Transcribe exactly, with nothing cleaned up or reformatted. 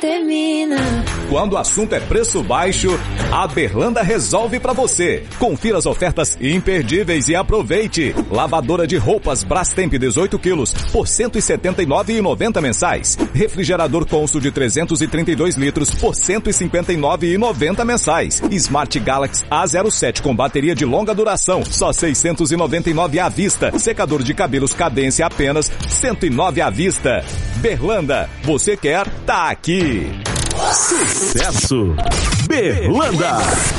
termina. Quando o assunto é preço baixo, a Berlanda resolve pra você. Confira as ofertas imperdíveis e aproveite. Lavadora de roupas Brastemp dezoito quilos por cento e setenta e nove reais e noventa centavos mensais. Refrigerador Consul de trezentos e trinta e dois litros por cento e cinquenta e nove reais e noventa centavos mensais. Smart Galaxy A zero sete com bateria de longa duração, só seiscentos e noventa e nove reais à vista. Secador de cabelos Cadência apenas cento e nove reais à vista. Berlanda, você quer? Tá aqui. Sucesso! Berlanda.